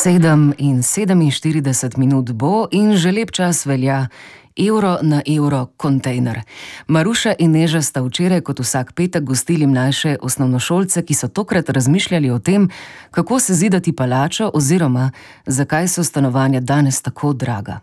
7:47 bo in že lep čas velja Euro na euro kontejner. Maruša in Neža sta včeraj kot vsak petek gostili mlajše osnovnošolce, ki so tokrat razmišljali o tem, kako sezidati palačo oziroma zakaj so stanovanja danes tako draga.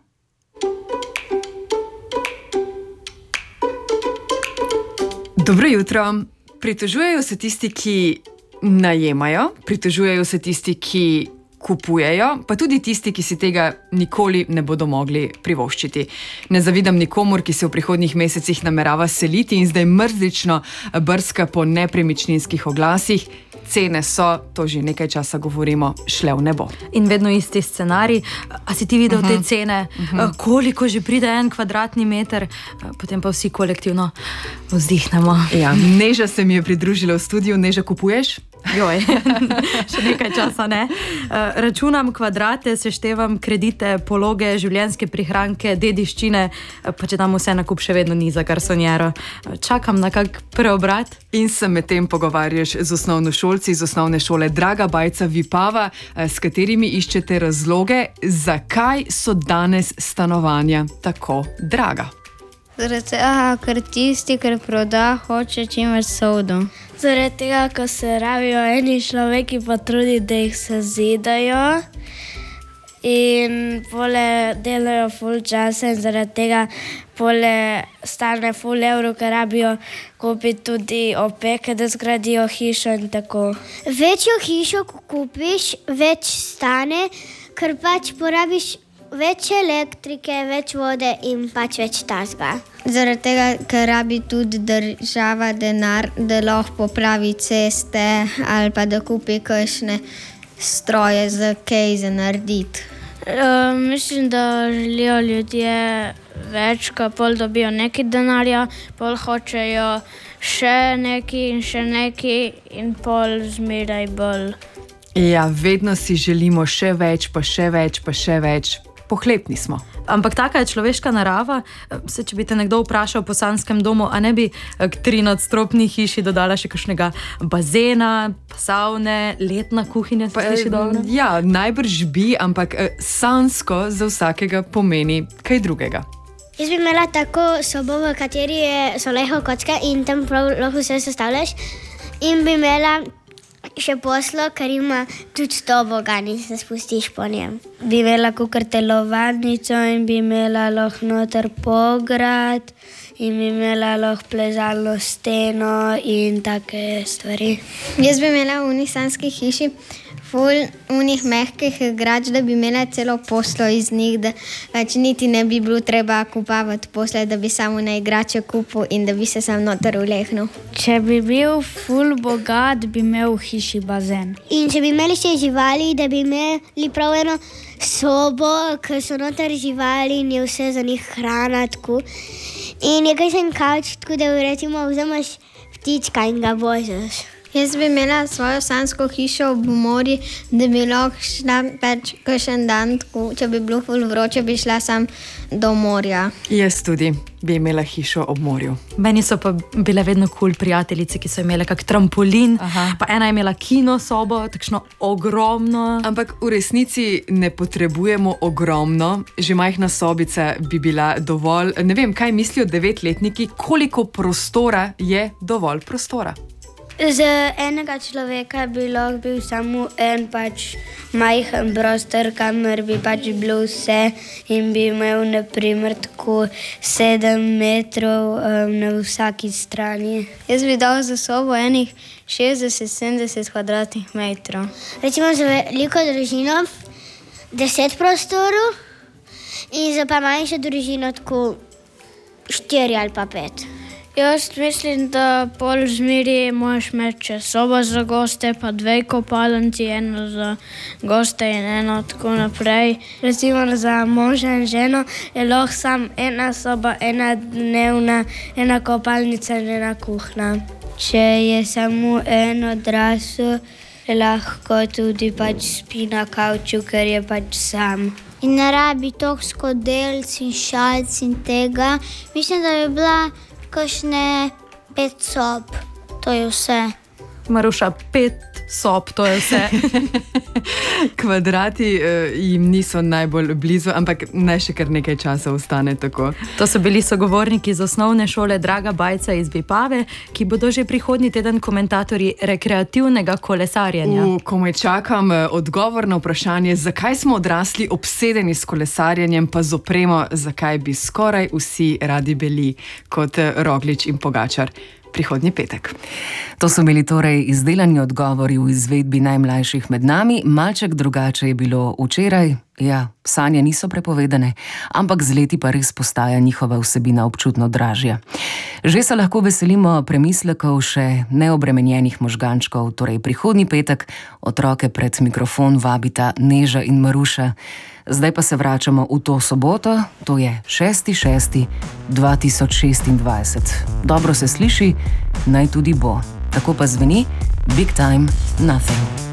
Dobro jutro. Pritožujejo se tisti, ki najemajo, pritožujejo se tisti, ki kupujejo, pa tudi tisti, ki si tega nikoli ne bodo mogli privoščiti. Ne zavidam nikomur, ki se v prihodnjih mesecih namerava seliti in zdaj mrzlično brska po nepremičninskih oglasih. Cene so, to že nekaj časa govorimo, šle v nebo. In vedno isti scenarij. A si ti videl te cene? Koliko že pride 1 kvadratni meter? Potem pa vsi kolektivno vzdihnemo. Ja, Neža se mi je pridružila v studiu. Neža, kupuješ? Joj, še nekaj časa ne. Računam kvadrate, seštevam kredite, pologe, življenjske prihranke, dediščine, pa če tam vse nakup še vedno ni za garsonjero. Čakam na kak preobrat. In se medtem pogovarjaš z osnovnošolci iz osnovne šole Draga Bajca Vipava, s katerimi iščete razloge, zakaj so danes stanovanja tako draga. Zaradi tega, ker tisti, ker proda, hoče čim več soldo. Zaradi tega, ker se rabijo eni človeki pa trudi, da jih sezidajo in pole delajo ful časa in zaradi tega pole stane ful evrov, ker rabijo kupiti tudi opeke, da zgradijo hišo in tako. Večjo hišo, ko kupiš, več stane, ker pač porabiš več elektrike, več vode in pač več tasga. Zaradi tega, ker rabi tudi država denar, da lahko popravi ceste ali pa da kupi kakšne stroje za kaj za narediti. Mislim, da želijo ljudje več, ko pol dobijo nekaj denarja, pol hočejo še nekaj in pol zmeraj bolj. Ja, vedno si želimo še več, pa še več, pa še več. Pohlepni smo. Ampak taka je človeška narava. Če bi te nekdo vprašal po Sanskem domu, a ne bi k 3-nadstropni hiši dodala še kakšnega bazena, savne, letna kuhinja, se sliši dobro? Ja, najbrž bi, ampak sansko za vsakega pomeni kaj drugega. Jaz bi imela tako sobo, v kateri so leho kocke in tam prav lahko vse sestavljaš. In bi imela še poslo, ker ima tudi tobogan in se spustiš po njem. Bi imela kakor telovadnico in bi imela lahko noter pograd in bi imela lahko plezalno steno in take stvari. Jaz bi imela v sanski hiši ful unih mehkih igrač, da bi imela celo poslo iz njih, da več niti ne bi bilo treba kupavati posle, da bi samo na igrače kupil in da bi se sam noter ulehnil. Če bi bil ful bogat, bi imel v hiši bazen. In če bi imeli še živali, da bi imeli prav eno sobo, ker so noter živali in je vse za njih hrana tako. In je kakšen kavč, tako da recimo vzameš ptička in ga božaš. Jaz bi imela svojo sansko hišo ob morju, da bi lahko šla pač kakšen dan, tako, če bi bilo ful vroče, bi šla sam do morja. Jaz tudi bi imela hišo ob morju. Meni so pa bile vedno kul prijateljice, ki so imele kak trampolin, pa ena je imela kino sobo, takšno ogromno. Ampak v resnici ne potrebujemo ogromno, že majhna sobica bi bila dovolj. Ne vem, kaj mislijo 9-letniki, koliko prostora je dovolj prostora. Z enega človeka bi lahko bil samo en pač majhen prostor, kamor bi pač bilo vse in bi imel na primer tako 7 metrov na vsaki strani. Jaz bi dal za sobo enih 60-70 kvadratnih metrov. Recimo za veliko družino 10 prostorov in za pa manjšo družino tako 4 ali pa 5. Jaz mislim, da pol zmeri moraš imeti še sobo za goste, pa 2 kopalnici, eno za goste in eno tako naprej. Recimo za moža in ženo je lahko samo ena soba, ena dnevna, ena kopalnica in ena kuhna. Če je samo en odrasel, lahko tudi pač spi na kavču, ker je pač sam. In ne rabi toliko skodelic in šalic in tega. Mislim, da bi bila kakšne 5 sob. To je vse. Maruša, 5 sob, to je vse. Kvadrati jim niso najbolj blizu, ampak naj še kar nekaj časa ostane tako. To so bili sogovorniki z osnovne šole Draga Bajca iz Vipave, ki bodo že prihodnji teden komentatorji rekreativnega kolesarjenja. Komaj čakam odgovor na vprašanje, zakaj smo odrasli obsedeni s kolesarjenjem, pa z opremo, zakaj bi skoraj vsi radi bili kot Roglič in Pogačar. Prihodnji petek. To so bili torej izdelani odgovori v izvedbi najmlajših med nami. Malček drugače je bilo včeraj. Ja, sanje niso prepovedane, ampak z leti pa res postaja njihova vsebina občutno dražja. Že se lahko veselimo premislekov še neobremenjenih možgančkov, torej prihodnji petek otroke pred mikrofon vabita Neža in Maruša. Zdaj pa se vračamo v to soboto, to je 6.6.2026. Dobro se sliši, naj tudi bo. Tako pa zveni Big Time Nothing.